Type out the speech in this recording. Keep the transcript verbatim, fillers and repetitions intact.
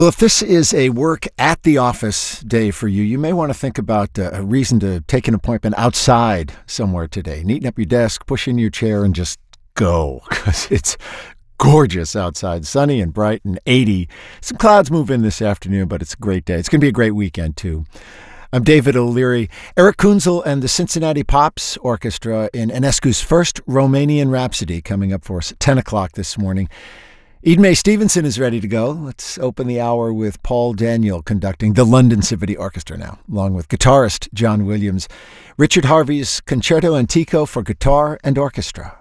Well, if this is a work at the office day for you, you may want to think about uh, a reason to take an appointment outside somewhere today. Neaten up your desk, push in your chair, and just go, because it's gorgeous outside, sunny and bright and eighty. Some clouds move in this afternoon, but it's a great day. It's going to be a great weekend, too. I'm David O'Leary. Eric Kunzel and the Cincinnati Pops Orchestra in Enescu's first Romanian Rhapsody coming up for us at ten o'clock this morning. Eden Mae Stevenson is ready to go. Let's open the hour with Paul Daniel conducting the London Symphony Orchestra now, along with guitarist John Williams. Richard Harvey's Concerto Antico for guitar and orchestra.